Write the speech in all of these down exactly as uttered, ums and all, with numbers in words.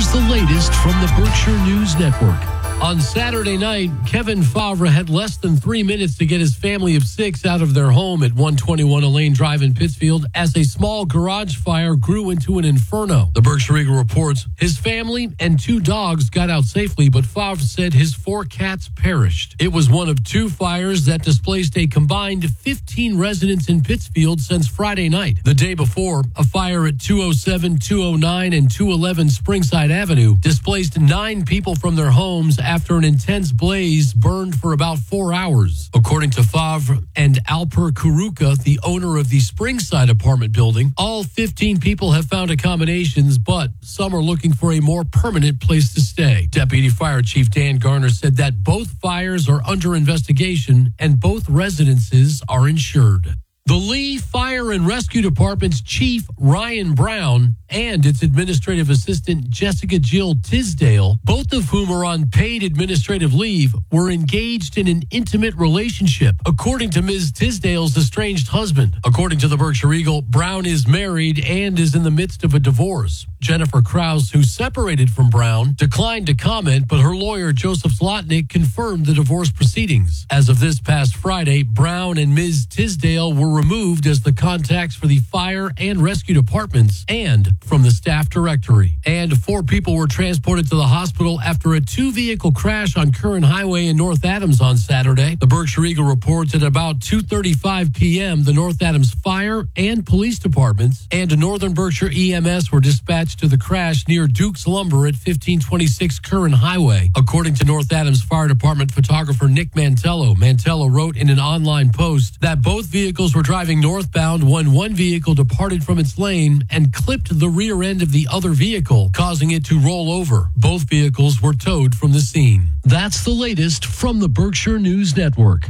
That's the latest from the Berkshire News Network. On Saturday night, Kevin Favre had less than three minutes to get his family of six out of their home at one twenty-one Elaine Drive in Pittsfield as a small garage fire grew into an inferno. The Berkshire Eagle reports his family and two dogs got out safely, but Favre said his four cats perished. It was one of two fires that displaced a combined fifteen residents in Pittsfield since Friday night. The day before, a fire at two oh seven, two oh nine, and two eleven Springside Avenue displaced nine people from their homes after an intense blaze burned for about four hours. According to Favre and Alper Kuruka, the owner of the Springside apartment building, all fifteen people have found accommodations, but some are looking for a more permanent place to stay. Deputy Fire Chief Dan Garner said that both fires are under investigation and both residences are insured. The Lee Fire and Rescue Department's Chief Ryan Brown and its administrative assistant Jessica Jill Tisdale, both of whom are on paid administrative leave, were engaged in an intimate relationship, according to Miz Tisdale's estranged husband. According to the Berkshire Eagle, Brown is married and is in the midst of a divorce. Jennifer Krause, who separated from Brown, declined to comment, but her lawyer, Joseph Zlotnick, confirmed the divorce proceedings. As of this past Friday, Brown and Miz Tisdale were removed as the contacts for the fire and rescue departments and from the staff directory. And four people were transported to the hospital after a two-vehicle crash on Curran Highway in North Adams on Saturday. The Berkshire Eagle reports at about two thirty-five p.m., the North Adams Fire and Police Departments and Northern Berkshire E M S were dispatched to the crash near Duke's Lumber at fifteen twenty-six Curran Highway. According to North Adams Fire Department photographer Nick Mantello, Mantello wrote in an online post that both vehicles were driving northbound when one vehicle departed from its lane and clipped the rear end of the other vehicle, causing it to roll over. Both vehicles were towed from the scene. That's the latest from the Berkshire News Network.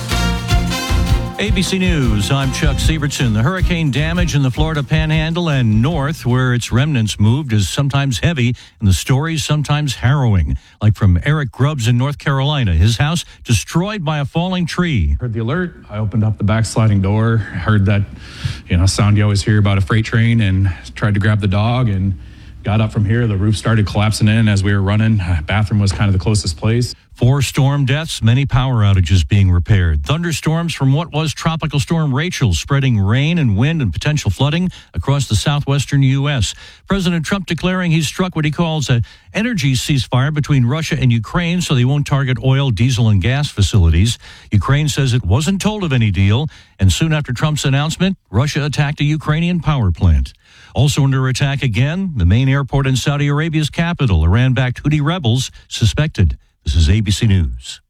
A B C News, I'm Chuck Siebertson. The hurricane damage in the Florida Panhandle and north, where its remnants moved, is sometimes heavy and the stories sometimes harrowing. Like from Eric Grubbs in North Carolina, his house destroyed by a falling tree. Heard the alert. I opened up the back sliding door, heard that, you know, sound you always hear about a freight train, and tried to grab the dog and got up from here. The roof started collapsing in as we were running. Bathroom was kind of the closest place. Four storm deaths, many power outages being repaired. Thunderstorms from what was Tropical Storm Rachel, spreading rain and wind and potential flooding across the southwestern U S. President Trump declaring he's struck what he calls an energy ceasefire between Russia and Ukraine so they won't target oil, diesel, and gas facilities. Ukraine says it wasn't told of any deal, and soon after Trump's announcement, Russia attacked a Ukrainian power plant. Also under attack again, the main airport in Saudi Arabia's capital. Iran-backed Houthi rebels suspected. This is A B C News.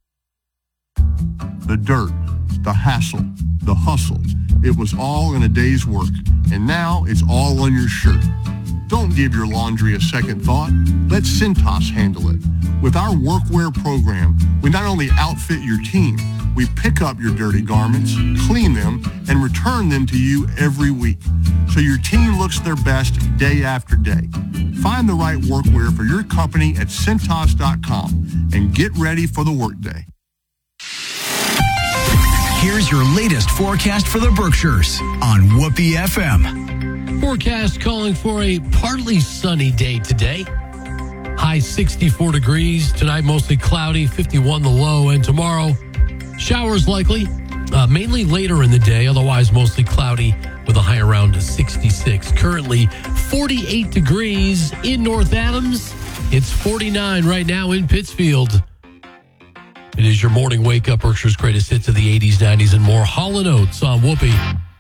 The dirt, the hassle, the hustle, it was all in a day's work, and now it's all on your shirt. Don't give your laundry a second thought. Let Cintas handle it. With our workwear program, we not only outfit your team, we pick up your dirty garments, clean them, and return them to you every week, so your team looks their best day after day. Find the right workwear for your company at Cintas dot com and get ready for the workday. Here's your latest forecast for the Berkshires on Whoopee F M. Forecast calling for a partly sunny day today. High sixty-four degrees. Tonight mostly cloudy, fifty-one the low. And tomorrow, showers likely, uh, mainly later in the day, otherwise mostly cloudy with a high around sixty-six. Currently forty-eight degrees in North Adams. It's forty-nine right now in Pittsfield. It is your morning wake up, Berkshire's greatest hits of the eighties, nineties, and more. Hall and Oates on Whoopee.